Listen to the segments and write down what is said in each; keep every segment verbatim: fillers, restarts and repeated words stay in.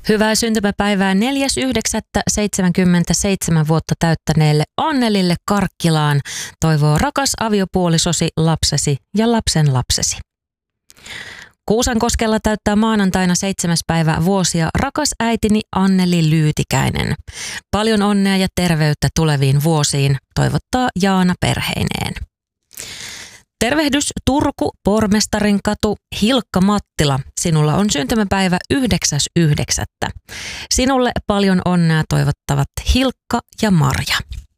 Hyvää syntymäpäivää neljäs yhdeksättä seitsemänkymmentäseitsemän vuotta täyttäneelle Annelille Karkkilaan toivoo rakas aviopuolisosi, lapsesi ja lapsen lapsesi. Kuusankoskella täyttää maanantaina seitsemäs päivä vuosia rakas äitini Anneli Lyytikäinen. Paljon onnea ja terveyttä tuleviin vuosiin, toivottaa Jaana perheineen. Tervehdys Turku, Pormestarinkatu, Hilkka Mattila. Sinulla on syntymäpäivä yhdeksäs yhdeksättä Sinulle paljon onnea toivottavat Hilkka ja Marja.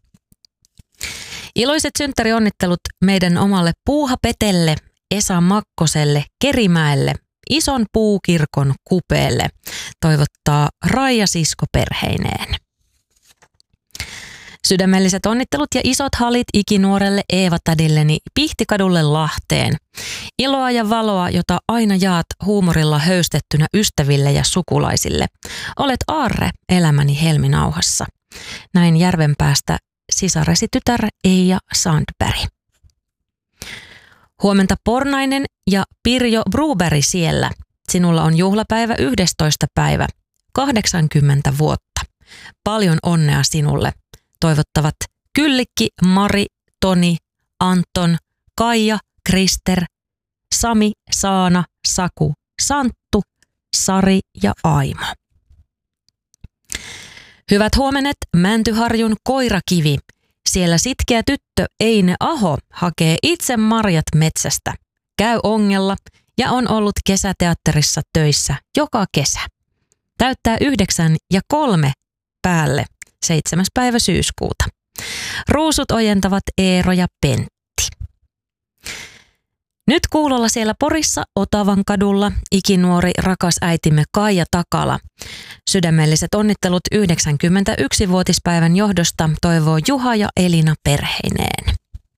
Iloiset synttärionnittelut meidän omalle Puuha Petelle, Esa Makkoselle, Kerimäelle, Ison Puukirkon kupeelle, toivottaa Raija Sisko perheineen. Sydämelliset onnittelut ja isot halit ikinuorelle Eeva-tädilleni Pihtikadulle Lahteen. Iloa ja valoa, jota aina jaat huumorilla höystettynä ystäville ja sukulaisille. Olet aarre elämäni helminauhassa. Näin Järvenpäästä sisaresi tytär Eija Sandberg. Huomenta Pornainen ja Pirjo Bruberg siellä. Sinulla on juhlapäivä yhdestoista päivä, kahdeksankymmentä vuotta. Paljon onnea sinulle. Toivottavat Kyllikki, Mari, Toni, Anton, Kaija, Krister, Sami, Saana, Saku, Santtu, Sari ja Aimo. Hyvät huomenet Mäntyharjun Koirakivi. Siellä sitkeä tyttö Eine Aho hakee itse marjat metsästä. Käy ongella ja on ollut kesäteatterissa töissä joka kesä. Täyttää yhdeksän ja kolme päälle. seitsemäs päivä syyskuuta. Ruusut ojentavat Eero ja Pentti. Nyt kuulolla siellä Porissa Otavan kadulla ikinuori rakas äitimme Kaija Takala. Sydämelliset onnittelut yhdeksänkymmentäyksivuotispäivän johdosta toivoo Juha ja Elina perheineen.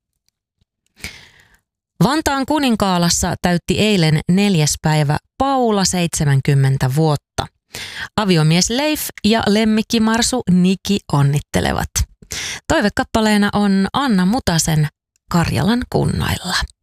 Vantaan Kuninkaalassa täytti eilen neljäs päivä Paula seitsemänkymmentä vuotta. Aviomies Leif ja lemmikkimarsu Niki onnittelevat. Toivekappaleena on Anna Mutasen Karjalan kunnailla.